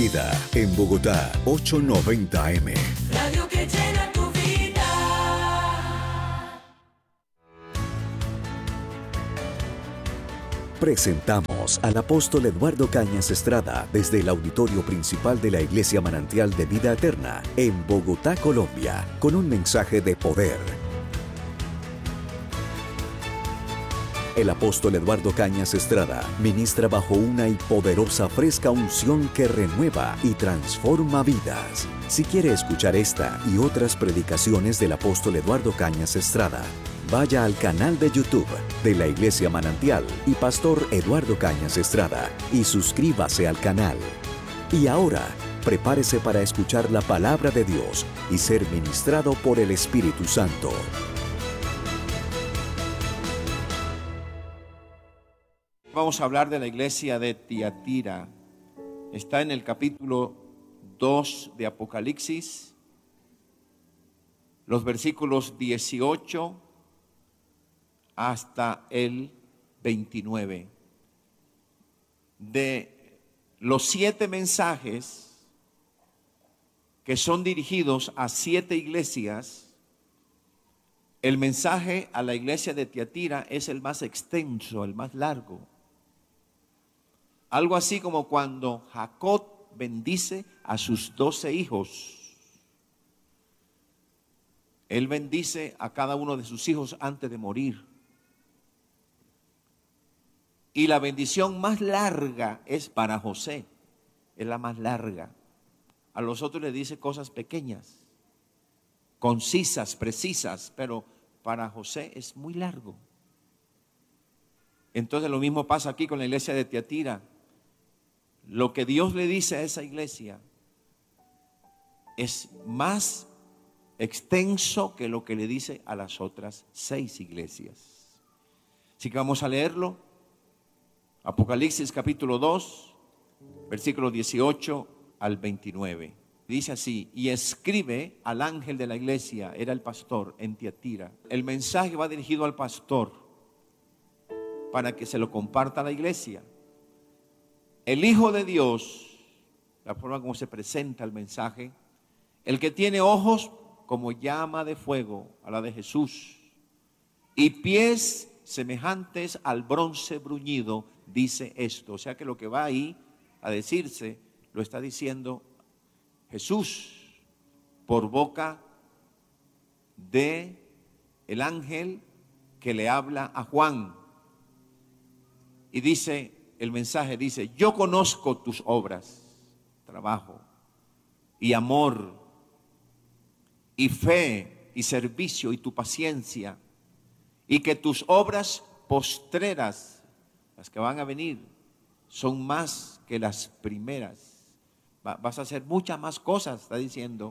Vida en Bogotá, 890M. Radio que llena tu vida. Presentamos al apóstol Eduardo Cañas Estrada desde el auditorio principal de la Iglesia Manantial de Vida Eterna en Bogotá, Colombia, con un mensaje de poder. El apóstol Eduardo Cañas Estrada ministra bajo una y poderosa fresca unción que renueva y transforma vidas. Si quiere escuchar esta y otras predicaciones del apóstol Eduardo Cañas Estrada, vaya al canal de YouTube de la Iglesia Manantial y Pastor Eduardo Cañas Estrada y suscríbase al canal. Y ahora, prepárese para escuchar la palabra de Dios y ser ministrado por el Espíritu Santo. Vamos a hablar de la iglesia de Tiatira. Está en el capítulo 2 de Apocalipsis, los versículos 18 hasta el 29. De los 7 mensajes que son dirigidos a 7 iglesias, el mensaje a la iglesia de Tiatira es el más extenso, el más largo. Algo así como cuando Jacob bendice a sus 12 hijos. Él bendice a cada uno de sus hijos antes de morir. Y la bendición más larga es para José. Es la más larga. A los otros le dice cosas pequeñas, concisas, precisas, pero para José es muy largo. Entonces lo mismo pasa aquí con la iglesia de Tiatira. Lo que Dios le dice a esa iglesia es más extenso que lo que le dice a las otras 6 iglesias. Así que vamos a leerlo. Apocalipsis capítulo 2, versículos 18 al 29. Dice así: y escribe al ángel de la iglesia, era el pastor en Tiatira. El mensaje va dirigido al pastor para que se lo comparta a la iglesia. El Hijo de Dios, la forma como se presenta el mensaje, el que tiene ojos como llama de fuego, a la de Jesús, y pies semejantes al bronce bruñido, dice esto. O sea que lo que va ahí a decirse, lo está diciendo Jesús por boca de el ángel que le habla a Juan. Y dice, el mensaje dice: yo conozco tus obras, trabajo y amor y fe y servicio y tu paciencia, y que tus obras postreras, las que van a venir, son más que las primeras. Vas a hacer muchas más cosas, está diciendo.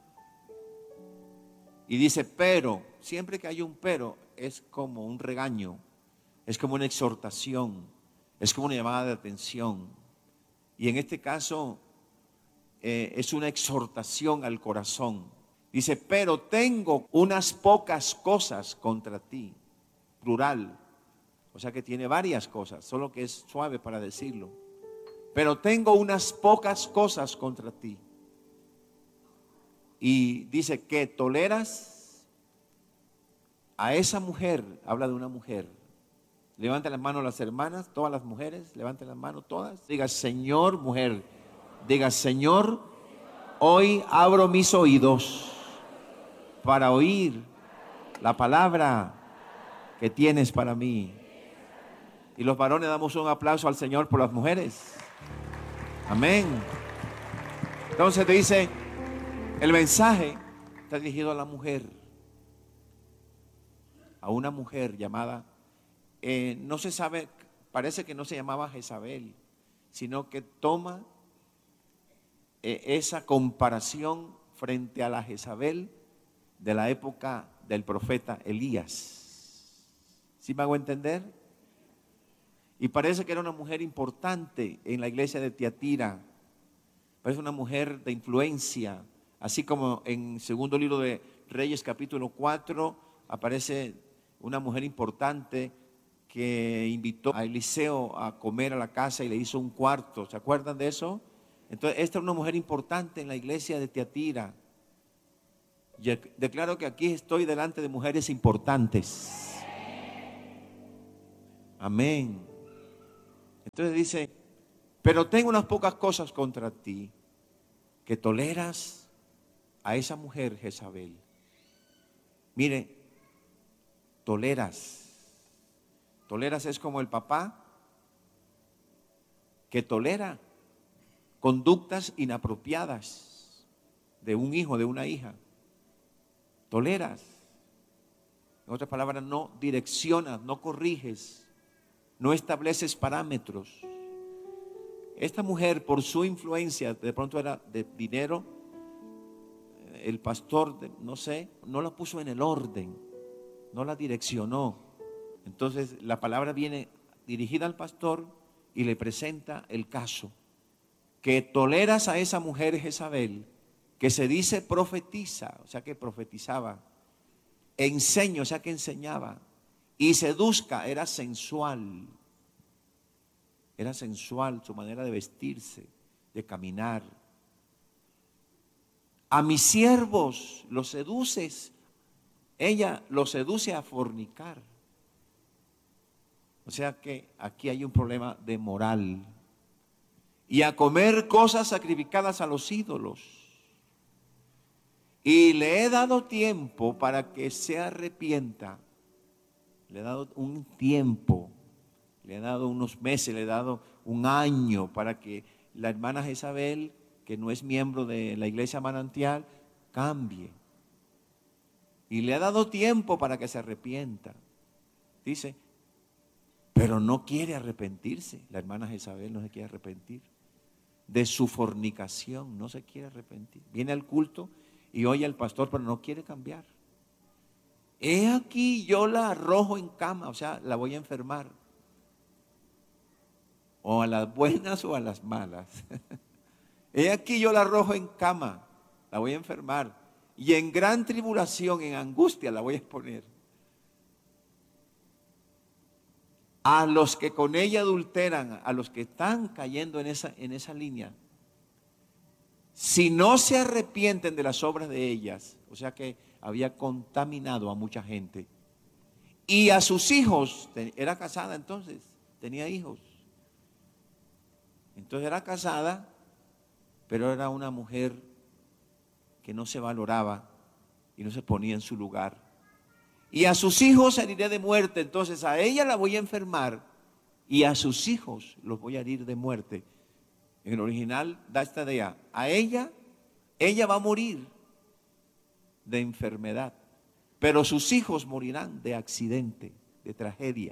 Y dice, pero, siempre que hay un pero, es como un regaño, es como una exhortación, es como una llamada de atención. Y en este caso es una exhortación al corazón. Dice, pero tengo unas pocas cosas contra ti. Plural. O sea que tiene varias cosas, solo que es suave para decirlo. Pero tengo unas pocas cosas contra ti. Y dice que toleras a esa mujer. Habla de una mujer. Levanten las manos las hermanas, todas las mujeres, levanten las manos todas. Diga, Señor, mujer. Diga, Señor, hoy abro mis oídos para oír la palabra que tienes para mí. Y los varones damos un aplauso al Señor por las mujeres. Amén. Entonces te dice, el mensaje está dirigido a la mujer. A una mujer llamada, no se sabe, parece que no se llamaba Jezabel, sino que toma esa comparación frente a la Jezabel de la época del profeta Elías. ¿Sí me hago entender? Y parece que era una mujer importante en la iglesia de Tiatira. Parece una mujer de influencia, así como en segundo libro de Reyes capítulo 4 aparece una mujer importante que invitó a Eliseo a comer a la casa y le hizo un cuarto. ¿Se acuerdan de eso? Entonces, esta es una mujer importante en la iglesia de Tiatira. Y declaro que aquí estoy delante de mujeres importantes. Amén. Entonces dice, pero tengo unas pocas cosas contra ti, que toleras a esa mujer Jezabel. Mire, toleras. Toleras es como el papá que tolera conductas inapropiadas de un hijo, de una hija. Toleras. En otras palabras, no direccionas, no corriges, no estableces parámetros. Esta mujer, por su influencia, de pronto era de dinero, el pastor, no sé, no la puso en el orden, no la direccionó. Entonces la palabra viene dirigida al pastor y le presenta el caso. Que toleras a esa mujer Jezabel, que se dice profetiza, o sea que profetizaba, enseña, o sea que enseñaba, y seduzca, era sensual su manera de vestirse, de caminar. A mis siervos los seduces, ella los seduce a fornicar. O sea que aquí hay un problema de moral. Y a comer cosas sacrificadas a los ídolos. Y le he dado tiempo para que se arrepienta. Le he dado un tiempo, le he dado unos meses, le he dado un año para que la hermana Jezabel, que no es miembro de la iglesia Manantial, cambie. Y le ha dado tiempo para que se arrepienta. Dice, pero no quiere arrepentirse. La hermana Jezabel no se quiere arrepentir de su fornicación, no se quiere arrepentir. Viene al culto y oye al pastor, pero no quiere cambiar. He aquí yo la arrojo en cama, o sea, la voy a enfermar. O a las buenas o a las malas. He aquí yo la arrojo en cama, la voy a enfermar. Y en gran tribulación, en angustia la voy a exponer. A los que con ella adulteran, a los que están cayendo en esa línea, si no se arrepienten de las obras de ellas, o sea que había contaminado a mucha gente, y a sus hijos, era casada entonces, tenía hijos, entonces era casada, pero era una mujer que no se valoraba y no se ponía en su lugar. Y a sus hijos heriré de muerte. Entonces a ella la voy a enfermar y a sus hijos los voy a herir de muerte. En el original da esta idea. A ella va a morir de enfermedad, pero sus hijos morirán de accidente, de tragedia.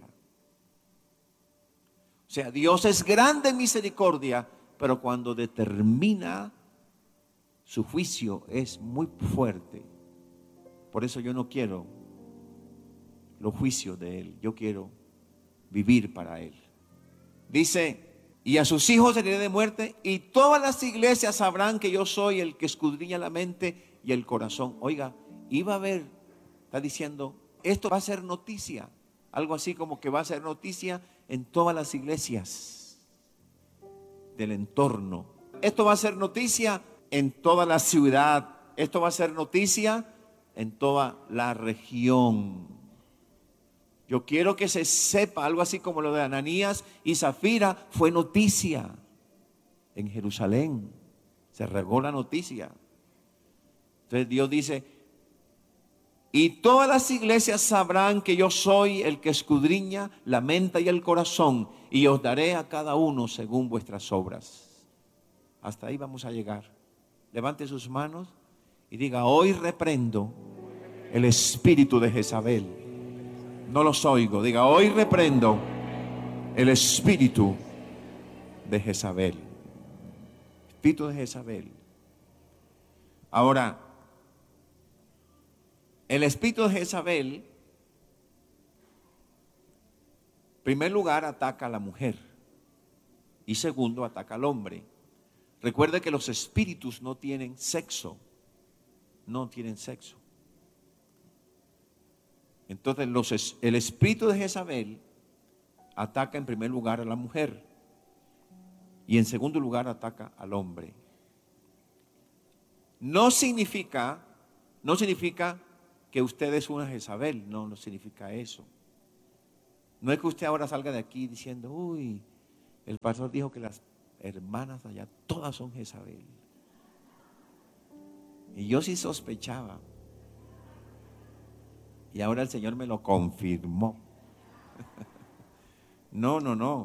O sea, Dios es grande en misericordia, pero cuando determina su juicio es muy fuerte. Por eso yo no quiero los juicios de Él, yo quiero vivir para Él. Dice, y a sus hijos heriré de muerte, y todas las iglesias sabrán que yo soy el que escudriña la mente y el corazón. Oiga, iba a haber, está diciendo, esto va a ser noticia, algo así como que va a ser noticia en todas las iglesias del entorno. Esto va a ser noticia en toda la ciudad, esto va a ser noticia en toda la región. Yo quiero que se sepa, algo así como lo de Ananías y Zafira fue noticia en Jerusalén. Se regó la noticia. Entonces Dios dice, y todas las iglesias sabrán que yo soy el que escudriña la mente y el corazón, y os daré a cada uno según vuestras obras. Hasta ahí vamos a llegar. Levante sus manos y diga, hoy reprendo el espíritu de Jezabel. No los oigo. Diga, hoy reprendo el espíritu de Jezabel. Espíritu de Jezabel. Ahora, el espíritu de Jezabel, en primer lugar, ataca a la mujer. Y segundo, ataca al hombre. Recuerde que los espíritus no tienen sexo. No tienen sexo. Entonces el espíritu de Jezabel ataca en primer lugar a la mujer. Y en segundo lugar ataca al hombre. No significa que usted es una Jezabel, no significa eso. No es que usted ahora salga de aquí diciendo, uy, el pastor dijo que las hermanas allá todas son Jezabel. Y yo sí sospechaba. Y ahora el Señor me lo confirmó. No.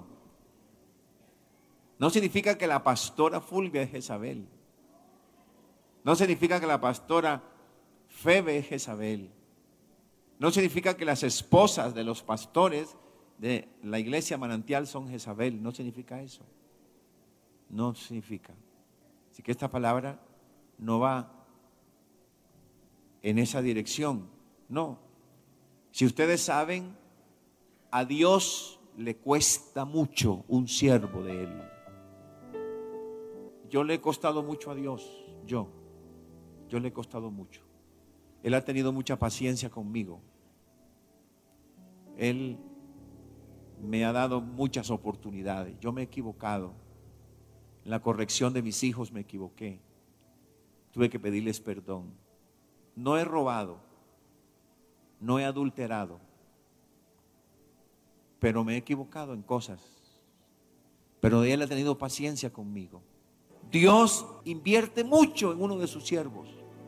No significa que la pastora Fulvia es Jezabel. No significa que la pastora Febe es Jezabel. No significa que las esposas de los pastores de la iglesia Manantial son Jezabel. No significa eso. No significa. Así que esta palabra no va en esa dirección. No. Si ustedes saben, a Dios le cuesta mucho un siervo de Él. Yo le he costado mucho a Dios. Yo le he costado mucho. Él ha tenido mucha paciencia conmigo. Él me ha dado muchas oportunidades. Yo me he equivocado. En la corrección de mis hijos me equivoqué. Tuve que pedirles perdón. No he robado, no he adulterado, pero me he equivocado en cosas. Pero Él ha tenido paciencia conmigo. Dios invierte mucho en uno de sus siervos.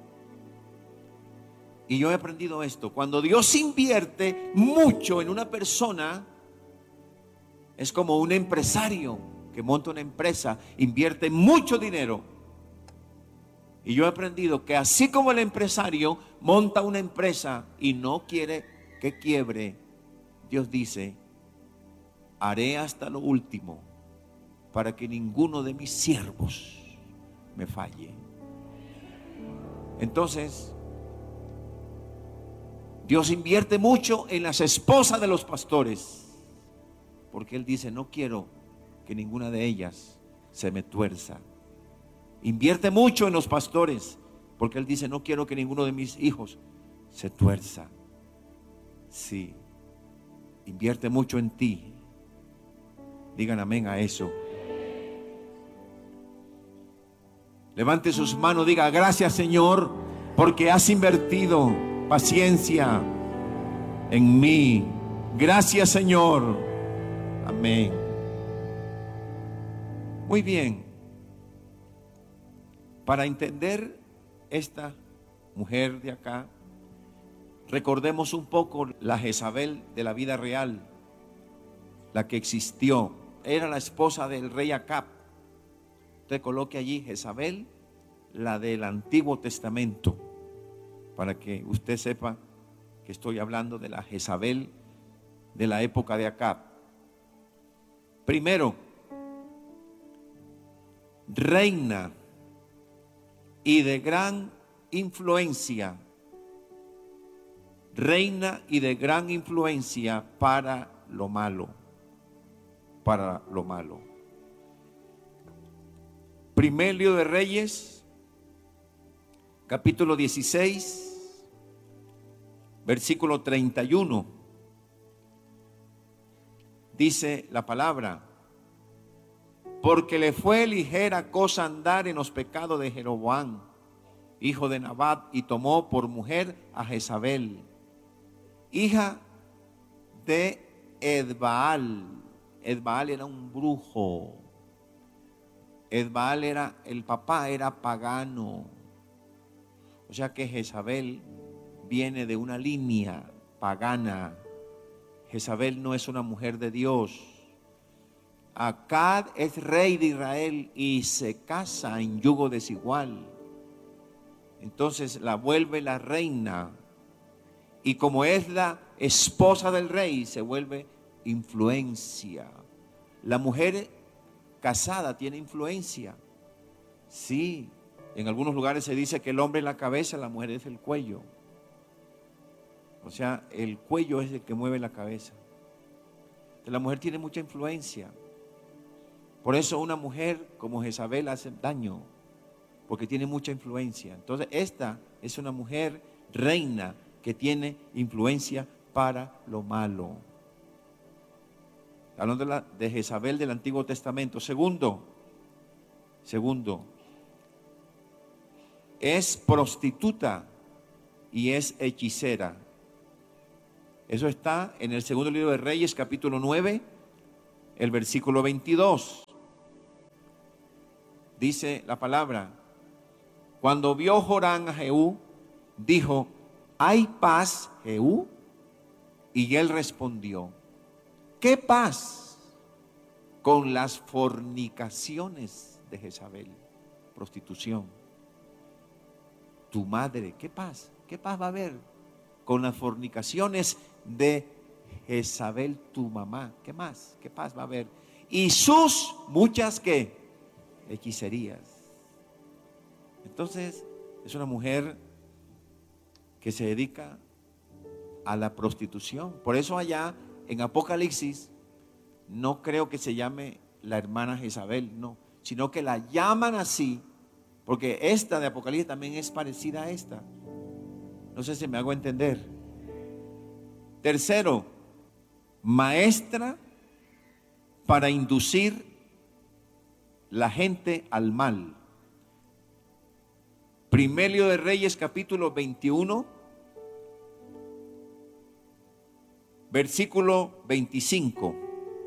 Y yo he aprendido esto. Cuando Dios invierte mucho en una persona, es como un empresario que monta una empresa, invierte mucho dinero. Y yo he aprendido que así como el empresario monta una empresa y no quiere que quiebre, Dios dice, haré hasta lo último para que ninguno de mis siervos me falle. Entonces, Dios invierte mucho en las esposas de los pastores, porque Él dice, no quiero que ninguna de ellas se me tuerza. Invierte mucho en los pastores, porque Él dice, no quiero que ninguno de mis hijos se tuerza. Sí, invierte mucho en ti. Digan amén a eso. Levante sus manos, diga, gracias Señor, porque has invertido paciencia en mí. Gracias Señor. Amén. Muy bien. Para entender esta mujer de acá, recordemos un poco la Jezabel de la vida real, la que existió. Era la esposa del rey Acab. Usted coloque allí Jezabel, la del Antiguo Testamento, para que usted sepa que estoy hablando de la Jezabel de la época de Acab. Primero, reina y de gran influencia. Reina y de gran influencia para lo malo. Para lo malo. Primer libro de Reyes, capítulo 16, versículo 31. Dice la palabra: porque le fue ligera cosa andar en los pecados de Jeroboam, hijo de Nabat, y tomó por mujer a Jezabel, hija de Edbaal. Edbaal era un brujo. Edbaal era, el papá era pagano. O sea que Jezabel viene de una línea pagana. Jezabel no es una mujer de Dios. Acab es rey de Israel y se casa en yugo desigual. Entonces la vuelve la reina. Y como es la esposa del rey, se vuelve influencia. La mujer casada tiene influencia. Sí, en algunos lugares se dice que el hombre es la cabeza, la mujer es el cuello. O sea, el cuello es el que mueve la cabeza. La mujer tiene mucha influencia. Por eso una mujer como Jezabel hace daño, porque tiene mucha influencia. Entonces esta es una mujer reina que tiene influencia para lo malo. Hablando de Jezabel del Antiguo Testamento. Segundo, Segundo, es prostituta y es hechicera. Eso está en el segundo libro de Reyes, capítulo 9, el versículo 22. Dice la palabra: cuando vio Joram a Jehú, dijo: ¿hay paz, Jehú? Y él respondió: ¿qué paz? Con las fornicaciones de Jezabel, prostitución. Tu madre, ¿qué paz? ¿Qué paz va a haber con las fornicaciones de Jezabel, tu mamá? ¿Qué más? ¿Qué paz va a haber? Y sus muchas, ¿qué? Hechicerías. Entonces, es una mujer que se dedica a la prostitución. Por eso allá en Apocalipsis no creo que se llame la hermana Jezabel, no, sino que la llaman así porque esta de Apocalipsis también es parecida a esta. No sé si me hago entender. Tercero, maestra para inducir la gente al mal. Primer libro de Reyes, capítulo 21, versículo 25.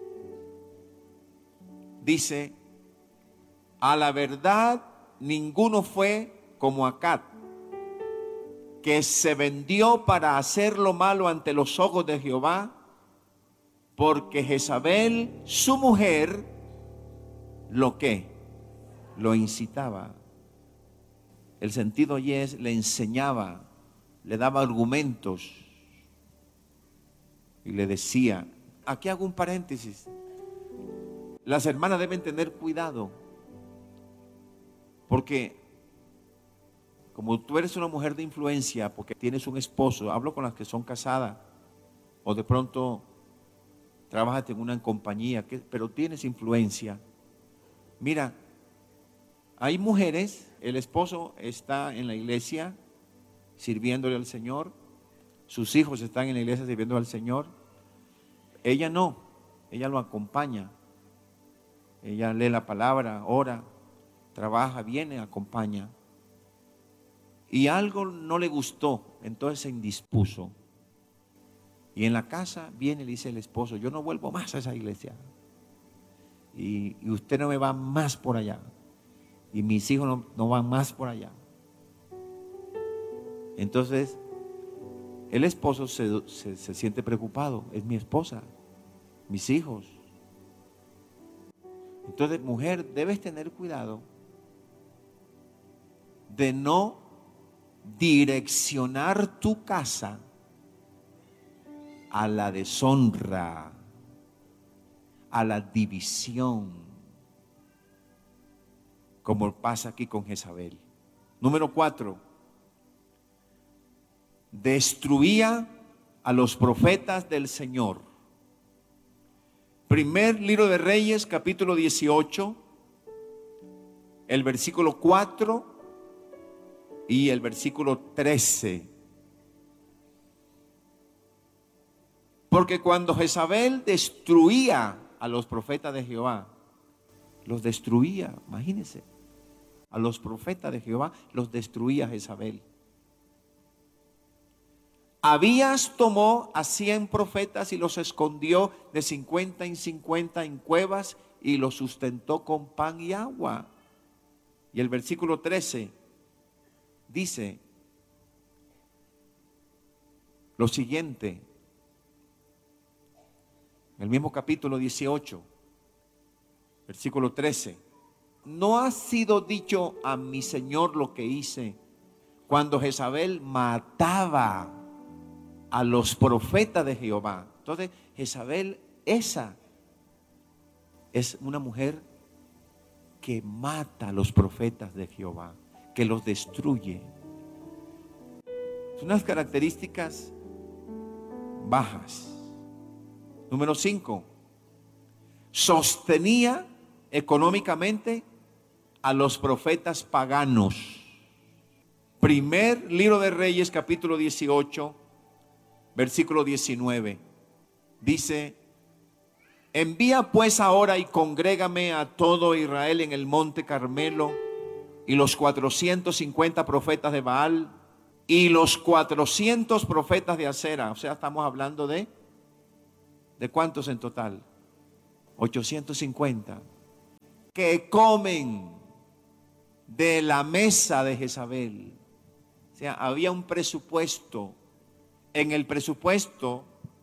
Dice: a la verdad ninguno fue como Acab, que se vendió para hacer lo malo ante los ojos de Jehová, porque Jezabel, su mujer, lo que lo incitaba. El sentido allí es: le enseñaba, le daba argumentos y le decía. Aquí hago un paréntesis. Las hermanas deben tener cuidado, porque como tú eres una mujer de influencia, porque tienes un esposo, hablo con las que son casadas, o de pronto trabajas en una compañía, pero tienes influencia. Mira, hay mujeres, el esposo está en la iglesia sirviéndole al Señor, sus hijos están en la iglesia sirviendo al Señor, ella no, ella lo acompaña, ella lee la palabra, ora, trabaja, viene, acompaña. Y algo no le gustó, entonces se indispuso. Y en la casa viene y le dice el esposo: yo no vuelvo más a esa iglesia. Y usted no me va más por allá. Y mis hijos no van más por allá. Entonces, el esposo se siente preocupado. Es mi esposa, mis hijos. Entonces, mujer, debes tener cuidado de no direccionar tu casa a la deshonra, a la división, como pasa aquí con Jezabel. Número 4, destruía a los profetas del Señor. Primer libro de Reyes, capítulo 18, el versículo 4 y el versículo 13. Porque cuando Jezabel destruía a los profetas de Jehová, los destruía, imagínense, a los profetas de Jehová los destruía Jezabel. Abías tomó a 100 profetas y los escondió de 50 en 50 en cuevas y los sustentó con pan y agua. Y el versículo 13 dice lo siguiente, el mismo capítulo 18, versículo 13: ¿no ha sido dicho a mi Señor lo que hice cuando Jezabel mataba a los profetas de Jehová? Entonces, Jezabel, esa es una mujer que mata a los profetas de Jehová, que los destruye. Son unas características bajas. Número 5, sostenía económicamente a los profetas paganos. Primer libro de Reyes, capítulo 18, versículo 19. Dice: Envía pues ahora y congrégame a todo Israel en el monte Carmelo, y los 450 profetas de Baal y los 400 profetas de Acera. O sea, estamos hablando ¿de cuántos en total? 850. Que comen de la mesa de Jezabel. O sea, había un presupuesto. En el presupuesto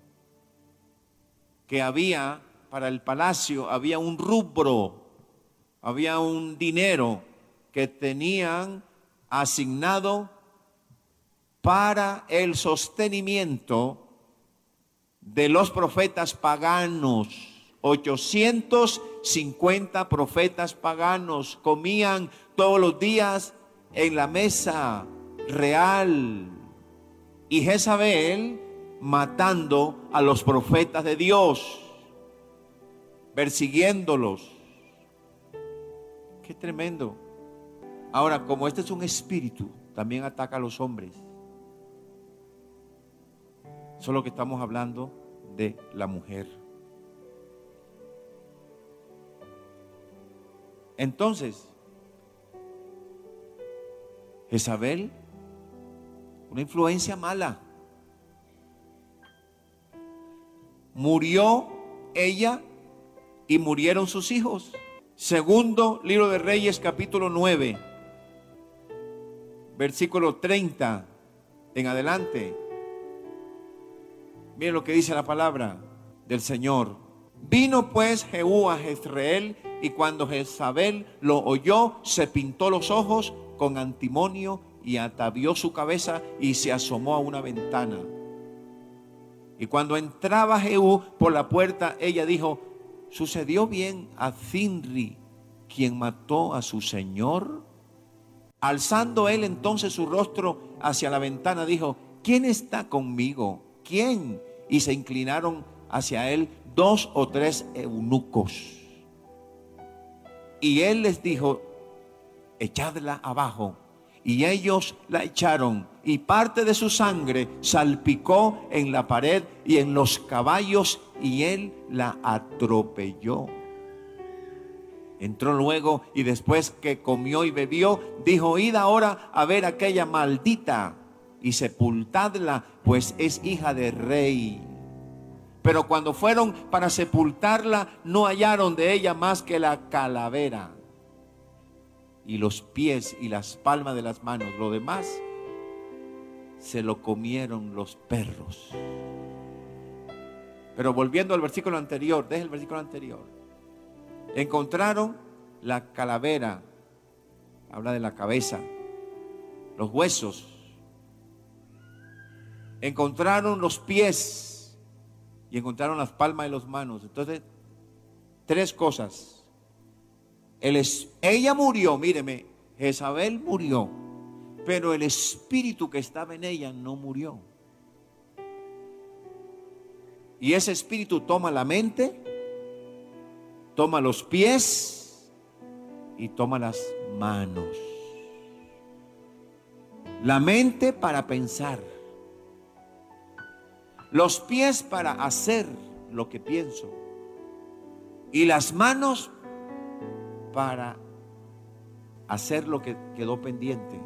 que había para el palacio, había un rubro, había un dinero que tenían asignado para el sostenimiento de los profetas paganos. 850 profetas paganos comían todos los días en la mesa real. Y Jezabel matando a los profetas de Dios, persiguiéndolos. Qué tremendo. Ahora, como este es un espíritu, también ataca a los hombres. Solo que estamos hablando de la mujer. Entonces, Jezabel, una influencia mala. Murió ella y murieron sus hijos. Segundo libro de Reyes, capítulo 9, versículo 30 en adelante. Miren lo que dice la palabra del Señor. Vino pues Jehú a Jezreel, y cuando Jezabel lo oyó, se pintó los ojos con antimonio y atavió su cabeza y se asomó a una ventana. Y cuando entraba Jehú por la puerta, ella dijo: ¿sucedió bien a Zimri, quien mató a su señor? Alzando él entonces su rostro hacia la ventana, dijo: ¿quién está conmigo? ¿Quién? Y se inclinaron hacia él 2 o 3 eunucos. Y él les dijo: echadla abajo. Y ellos la echaron, y parte de su sangre salpicó en la pared y en los caballos, y él la atropelló. Entró luego, y después que comió y bebió, dijo: id ahora a ver aquella maldita y sepultadla, pues es hija de rey. Pero cuando fueron para sepultarla, no hallaron de ella más que la calavera y los pies y las palmas de las manos. Lo demás se lo comieron los perros. Pero volviendo al versículo anterior, deje el versículo anterior. Encontraron la calavera, habla de la cabeza, los huesos. Encontraron los pies y encontraron las palmas de las manos. Entonces, 3 cosas. Ella murió, míreme, Jezabel murió, pero el espíritu que estaba en ella no murió. Y ese espíritu toma la mente, toma los pies y toma las manos. La mente para pensar, los pies para hacer lo que pienso, y las manos para hacer lo que quedó pendiente.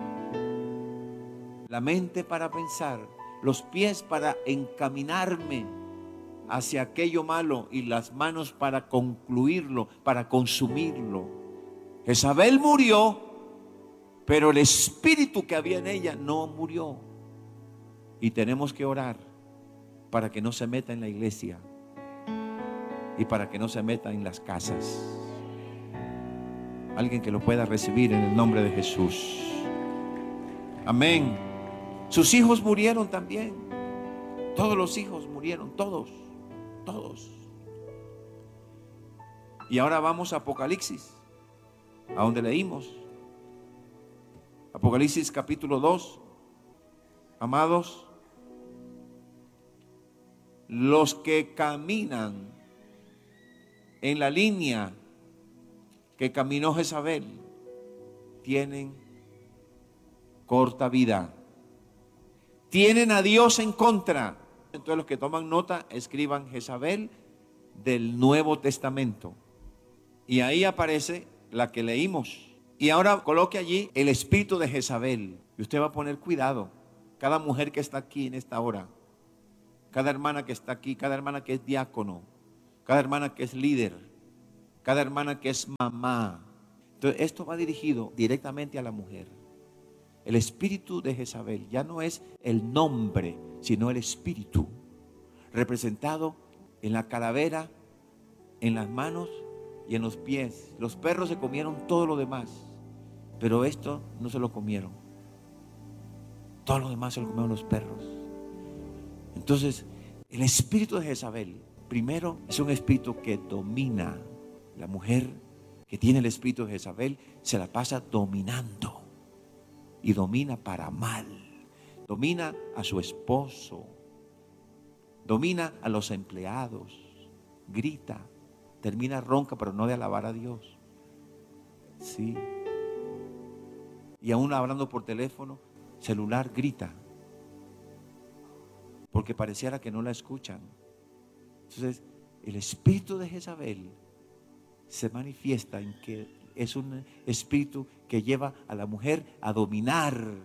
La mente para pensar, los pies para encaminarme hacia aquello malo, y las manos para concluirlo, para consumirlo. Jezabel murió, pero el espíritu que había en ella no murió. Y tenemos que orar para que no se meta en la iglesia y para que no se meta en las casas. Alguien que lo pueda recibir en el nombre de Jesús. Amén. Sus hijos murieron también. Todos los hijos murieron, todos. Y ahora vamos a Apocalipsis, a donde leímos. Apocalipsis capítulo 2. Amados, los que caminan en la línea que caminó Jezabel tienen corta vida. Tienen a Dios en contra. Entonces los que toman nota, escriban: Jezabel del Nuevo Testamento. Y ahí aparece la que leímos. Y ahora coloque allí el espíritu de Jezabel. Y usted va a poner cuidado. Cada mujer que está aquí en esta hora, cada hermana que está aquí, cada hermana que es diácono, cada hermana que es líder, cada hermana que es mamá. Entonces esto va dirigido directamente a la mujer. El espíritu de Jezabel ya no es el nombre, sino el espíritu, representado en la calavera, en las manos y en los pies. Los perros se comieron todo lo demás, pero esto no se lo comieron. Todo lo demás se lo comieron los perros. Entonces, el espíritu de Jezabel, primero, es un espíritu que domina. La mujer que tiene el espíritu de Jezabel se la pasa dominando. Y domina para mal. Domina a su esposo. Domina a los empleados. Grita. Termina ronca, pero no de alabar a Dios. Sí. Y aún hablando por teléfono, celular, grita. Porque pareciera que no la escuchan. Entonces, el espíritu de Jezabel se manifiesta en que es un espíritu que lleva a la mujer a dominar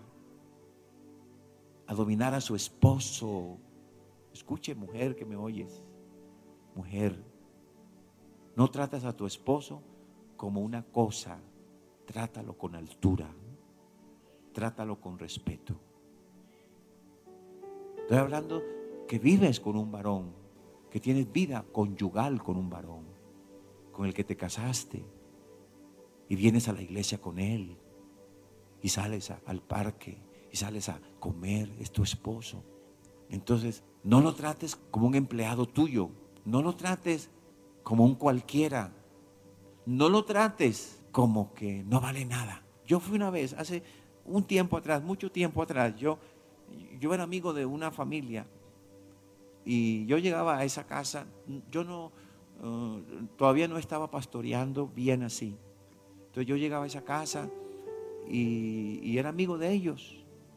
a su esposo. Escuche, mujer que me oyes, mujer, no tratas a tu esposo como una cosa, trátalo con altura, trátalo con respeto. Estoy hablando que vives con un varón, que tienes vida conyugal con un varón, con el que te casaste y vienes a la iglesia con él y sales al parque y sales a comer, es tu esposo. Entonces, no lo trates como un empleado tuyo, no lo trates como un cualquiera, no lo trates como que no vale nada. Yo fui una vez, hace un tiempo atrás, mucho tiempo atrás, yo era amigo de una familia y yo llegaba a esa casa, yo no, todavía no estaba pastoreando bien así. Entonces yo llegaba a esa casa y era amigo de ellos.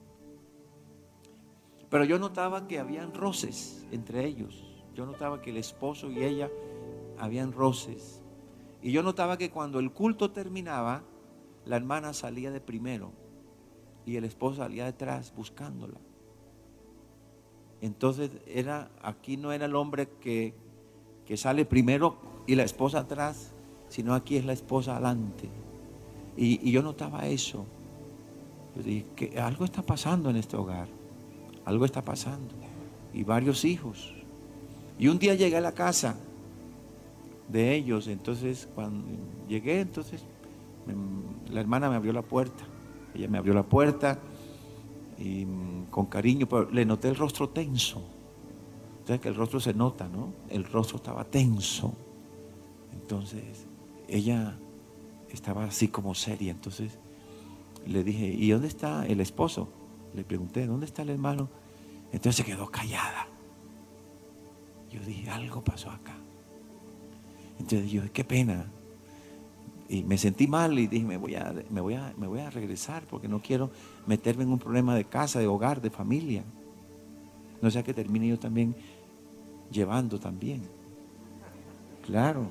Pero yo notaba que habían roces entre ellos. Yo notaba que el esposo y ella habían roces. Y yo notaba que cuando el culto terminaba, la hermana salía de primero y el esposo salía detrás buscándola. Entonces aquí no era el hombre que sale primero y la esposa atrás, sino aquí es la esposa adelante. Y yo notaba eso. Yo dije que algo está pasando en este hogar. Algo está pasando. Y varios hijos. Y un día llegué a la casa de ellos. Entonces cuando llegué, entonces la hermana me abrió la puerta. Ella me abrió la puerta y con cariño, pero le noté el rostro tenso. Entonces que el rostro se nota, ¿no? El rostro estaba tenso. Entonces ella estaba así como seria. Entonces le dije, ¿y dónde está el esposo? Le pregunté, ¿dónde está el hermano? Entonces se quedó callada. Yo dije, algo pasó acá. Entonces yo, qué pena. Y me sentí mal y dije, me voy a regresar porque no quiero meterme en un problema de casa, de hogar, de familia. No sea que termine yo también llevando también. Claro.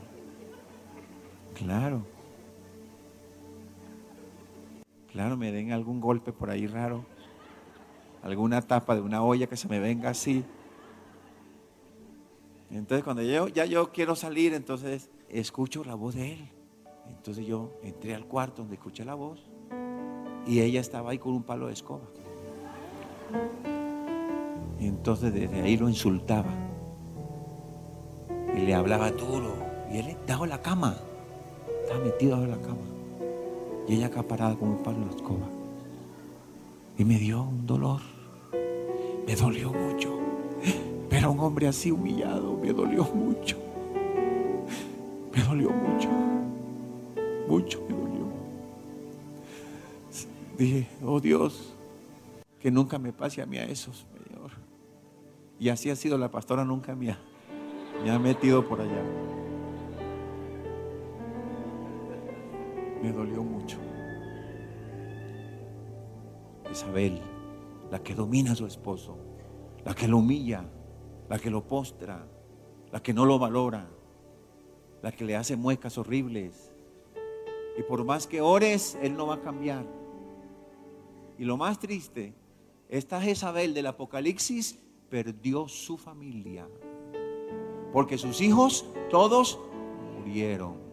Claro, me den algún golpe por ahí raro. Alguna tapa de una olla que se me venga así. Entonces cuando yo quiero salir, entonces escucho la voz de él. Entonces yo entré al cuarto donde escuché la voz y ella estaba ahí con un palo de escoba. Y entonces desde ahí lo insultaba y le hablaba duro. Y él estaba en la cama, estaba metido en la cama. Y ella acá parada con un palo de escoba. Y me dio un dolor. Me dolió mucho. Ver a un hombre así humillado me dolió mucho. Me dolió mucho. Mucho me dolió. Dije, oh Dios, que nunca me pase a mí a eso, Señor. Y así ha sido la pastora, nunca me ha metido por allá. Me dolió mucho. Isabel, la que domina a su esposo, la que lo humilla, la que lo postra, la que no lo valora, la que le hace muecas horribles. Y por más que ores, él no va a cambiar. Y lo más triste, esta Jezabel del Apocalipsis perdió su familia, porque sus hijos todos murieron.